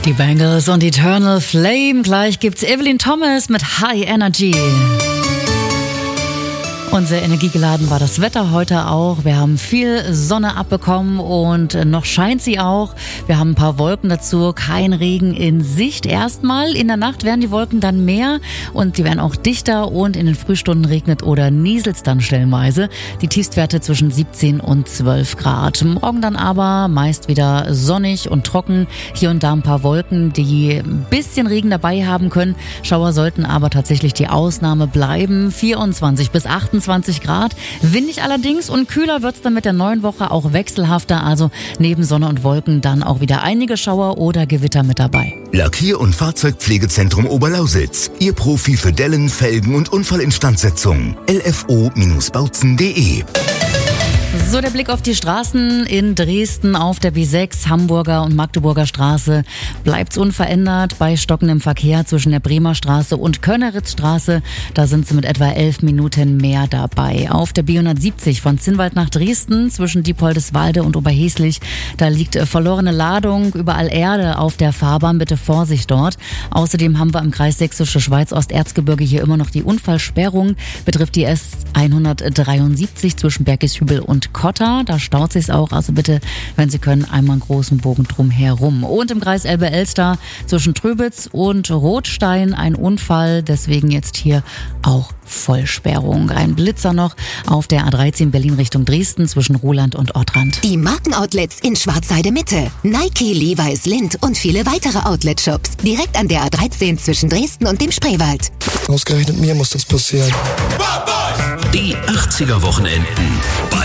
Die Bangles und Eternal Flame. Gleich gibt's Evelyn Thomas mit High Energy. Und sehr energiegeladen war das Wetter heute auch. Wir haben viel Sonne abbekommen und noch scheint sie auch. Wir haben ein paar Wolken dazu, kein Regen in Sicht erstmal. In der Nacht werden die Wolken dann mehr und die werden auch dichter und in den Frühstunden regnet oder nieselt's dann stellenweise. Die Tiefstwerte zwischen 17 und 12 Grad. Morgen dann aber meist wieder sonnig und trocken. Hier und da ein paar Wolken, die ein bisschen Regen dabei haben können. Schauer sollten aber tatsächlich die Ausnahme bleiben. 24 bis 28 Grad. Windig allerdings und kühler wird's dann mit der neuen Woche auch wechselhafter. Also neben Sonne und Wolken dann auch wieder einige Schauer oder Gewitter mit dabei. Lackier- und Fahrzeugpflegezentrum Oberlausitz. Ihr Profi für Dellen, Felgen und Unfallinstandsetzung. lfo-bautzen.de. So, der Blick auf die Straßen in Dresden auf der B6, Hamburger und Magdeburger Straße bleibt's unverändert bei stockendem Verkehr zwischen der Bremer Straße und Könneritzstraße. Da sind sie mit etwa 11 Minuten mehr dabei. Auf der B170 von Zinnwald nach Dresden zwischen Diepoldeswalde und Oberheslich, da liegt verlorene Ladung, überall Erde auf der Fahrbahn, bitte Vorsicht dort. Außerdem haben wir im Kreis Sächsische Schweiz Osterzgebirge hier immer noch die Unfallsperrung, betrifft die S173 zwischen Bergishübel und Kotter, da staut sich's auch, also bitte, wenn Sie können, einmal einen großen Bogen drum herum. Und im Kreis Elbe-Elster zwischen Tröbitz und Rothstein ein Unfall, deswegen jetzt hier auch Vollsperrung. Ein Blitzer noch auf der A13 Berlin Richtung Dresden zwischen Roland und Ortrand. Die Markenoutlets in Schwarzheide Mitte. Nike, Levi's, Lindt und viele weitere Outlet-Shops. Direkt an der A13 zwischen Dresden und dem Spreewald. Ausgerechnet mir muss das passieren. Die 80er Wochenenden.